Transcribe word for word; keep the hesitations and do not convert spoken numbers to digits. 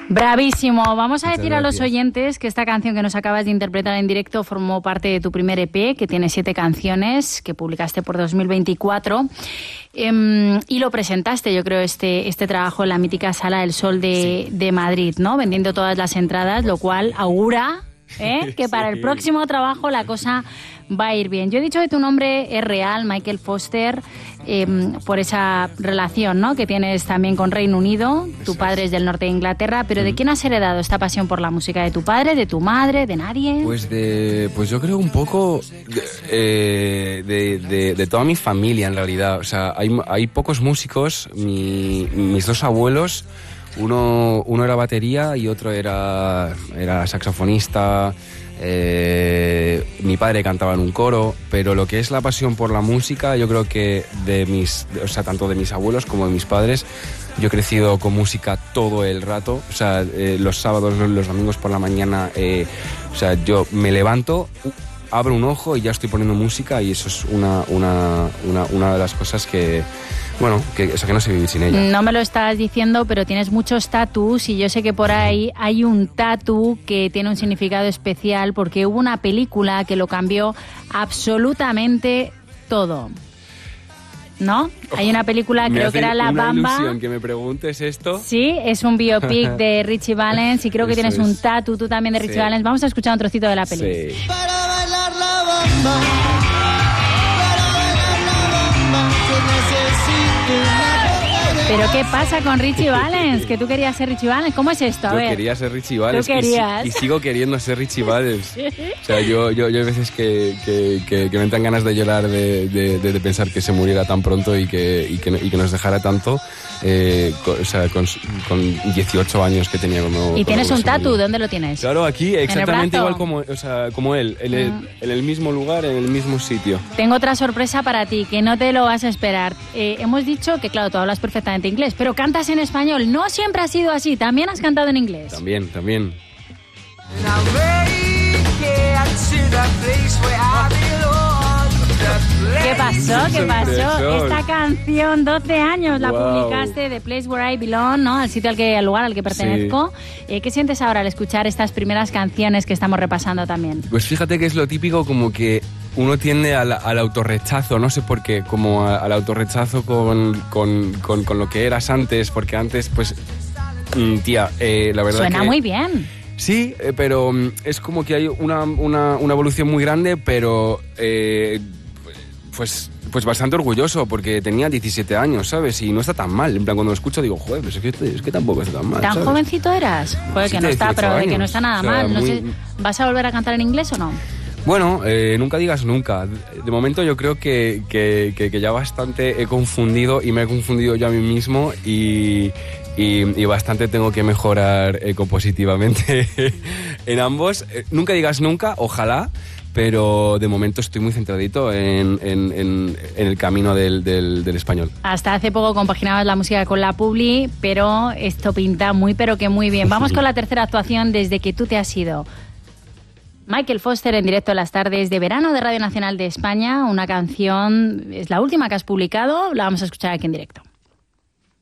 Bravísimo. Vamos a Muchas decir a los gracias. oyentes que esta canción que nos acabas de interpretar en directo formó parte de tu primer E P, que tiene siete canciones, que publicaste por dos mil veinticuatro. Eh, y lo presentaste, yo creo, este, este trabajo en la mítica Sala del Sol de, Sí. de Madrid, ¿no? Vendiendo todas las entradas, lo cual augura ¿eh? que para Sí. el próximo trabajo la cosa va a ir bien. Yo he dicho que tu nombre es real, Michael Foster, eh, por esa relación, ¿no?, que tienes también con Reino Unido. Tu Eso padre es. es del norte de Inglaterra, pero ¿de Mm. quién has heredado esta pasión por la música? ¿De tu padre, de tu madre, de nadie? Pues de, pues yo creo un poco de, eh, de, de- de toda mi familia en realidad. O sea, hay, hay pocos músicos. Mi- mis dos abuelos, uno, uno era batería y otro era, era saxofonista. Eh, mi padre cantaba en un coro, pero lo que es la pasión por la música, yo creo que de mis, o sea, tanto de mis abuelos como de mis padres, yo he crecido con música todo el rato. O sea, eh, los sábados, los, los domingos por la mañana, eh, o sea, yo me levanto, abro un ojo y ya estoy poniendo música, y eso es una, una, una, una de las cosas que, bueno, que, o sea, que no sé vivir sin ella. No me lo estás diciendo, pero tienes muchos tatus y yo sé que por ahí hay un tatu que tiene un significado especial porque hubo una película que lo cambió absolutamente todo. ¿No? Hay una película, Me creo hace que era La una Bamba. ilusión que me preguntes esto. Sí, es un biopic de Richie Valens y creo que Eso tienes un es. tatu tú también de Richie Sí. Valens. Vamos a escuchar un trocito de la peli. Sí. Para bailar la bamba, para bailar la bamba, se necesita una boca de... Pero ¿qué pasa con Richie Valens? Que tú querías ser Richie Valens. ¿Cómo es esto? A Yo ver. quería ser Richie Valens Tú y si- querías. y, sigo queriendo ser Richie Valens. O sea, yo, yo, yo hay veces que, que, que, que me dan ganas de llorar de, de, de, de pensar que se muriera tan pronto y que, y que, y que nos dejara tanto, eh, con, o sea, con, con dieciocho años que tenía cuando... Y cuando tienes un se murió. tatu, ¿dónde lo tienes? Claro, aquí exactamente brazo? igual como, o sea, como él, en el, Mm. en el mismo lugar, en el mismo sitio. Tengo otra sorpresa para ti, que no te lo vas a esperar. Eh, hemos dicho que, claro, tú hablas perfectamente inglés, pero cantas en español. No siempre ha sido así, también has cantado en inglés. También, también. ¿Qué pasó? ¿Qué pasó? Sorpresón. Esta canción, doce años, la Wow. publicaste, The Place Where I Belong, ¿no? Al sitio al que, al lugar al que pertenezco. Eh, ¿Qué sientes ahora al escuchar estas primeras canciones que estamos repasando también? Pues fíjate que es lo típico, como que uno tiende al, al autorrechazo, no sé por qué, como a- al autorrechazo con, con, con, con lo que eras antes, porque antes, pues, mm, tía, eh, la verdad Suena que... muy bien. Sí, eh, pero mm, es como que hay una, una, una evolución muy grande, pero eh, pues, pues bastante orgulloso, porque tenía diecisiete años, ¿sabes? Y no está tan mal. En plan, cuando lo escucho digo, joder, pues es que, es que tampoco está tan mal, ¿Tan ¿sabes? jovencito eras? Joder, que no está, dieciocho pero de que no años. está nada O sea, mal. No muy- sé, ¿vas a volver a cantar en inglés o no? Bueno, eh, nunca digas nunca. De momento yo creo que, que, que, que ya bastante he confundido y me he confundido yo a mí mismo y, y, y bastante tengo que mejorar eh, compositivamente en ambos. Eh, nunca digas nunca, ojalá, pero de momento estoy muy centradito en, en, en, en el camino del, del, del español. Hasta hace poco compaginabas la música con la publi, pero esto pinta muy, pero que muy bien. Vamos con la tercera actuación desde que tú te has ido. Michael Foster en directo en las tardes de verano de Radio Nacional de España. Una canción, es la última que has publicado, la vamos a escuchar aquí en directo.